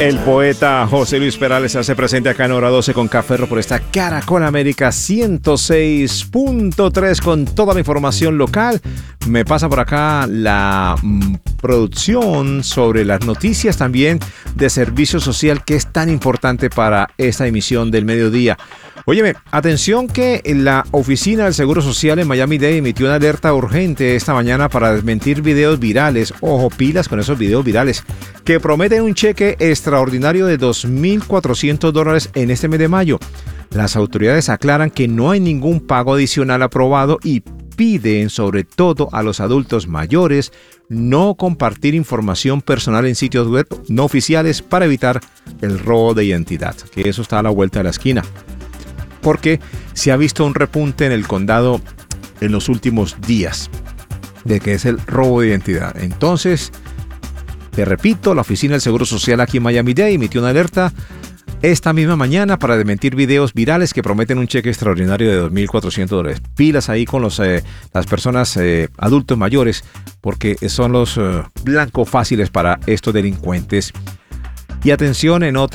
El poeta José Luis Perales se hace presente acá en Hora 12 con Café por esta Caracol América 106.3 con toda la información local. Me pasa por acá la producción sobre las noticias también de servicio social que es tan importante para esta emisión del mediodía. Óyeme, atención que la Oficina del Seguro Social en Miami-Dade emitió una alerta urgente esta mañana para desmentir videos virales, ojo, pilas con esos videos virales, que prometen un cheque extraordinario de $2,400 en este mes de mayo. Las autoridades aclaran que no hay ningún pago adicional aprobado y piden sobre todo a los adultos mayores no compartir información personal en sitios web no oficiales para evitar el robo de identidad, que eso está a la vuelta de la esquina. Porque se ha visto un repunte en el condado en los últimos días de que es el robo de identidad. Entonces, te repito, la Oficina del Seguro Social aquí en Miami-Dade emitió una alerta esta misma mañana para desmentir videos virales que prometen un cheque extraordinario de $2,400. Pilas ahí con las personas adultos mayores, porque son los blancos fáciles para estos delincuentes. Y atención en otra